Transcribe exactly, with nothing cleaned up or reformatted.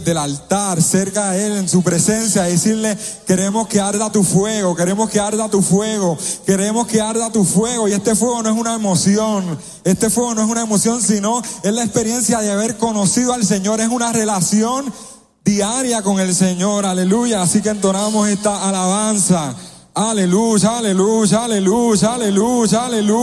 del altar, cerca de Él, en su presencia, decirle: queremos que arda tu fuego, queremos que arda tu fuego, queremos que arda tu fuego. Y este fuego no es una emoción, este fuego no es una emoción, sino es la experiencia de haber conocido al Señor, es una relación diaria con el Señor, aleluya. Así que entonamos esta alabanza, aleluya, aleluya, aleluya, aleluya, aleluya.